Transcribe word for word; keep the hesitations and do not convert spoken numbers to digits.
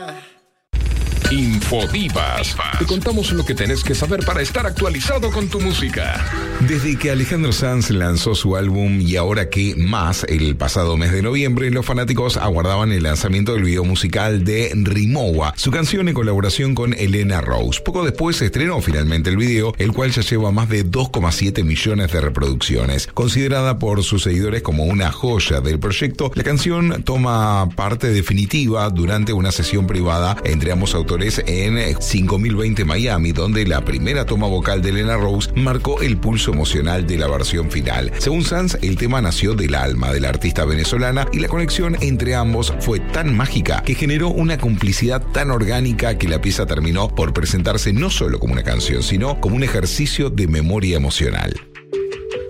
Infodivas. Te contamos lo que tenés que saber para estar actualizado con tu música. Desde que Alejandro Sanz lanzó su álbum Y Ahora Qué Más el pasado mes de noviembre, los fanáticos aguardaban el lanzamiento del video musical de Rimowa, su canción en colaboración con Elena Rose. Poco después se estrenó finalmente el video, el cual ya lleva más de dos coma siete millones de reproducciones. Considerada por sus seguidores como una joya del proyecto, la canción toma parte definitiva durante una sesión privada entre ambos autores en cinco mil veinte Miami, donde la primera toma vocal de Elena Rose marcó el pulso emocional de la versión final. Según Sanz, el tema nació del alma de la artista venezolana y la conexión entre ambos fue tan mágica que generó una complicidad tan orgánica que la pieza terminó por presentarse no solo como una canción, sino como un ejercicio de memoria emocional.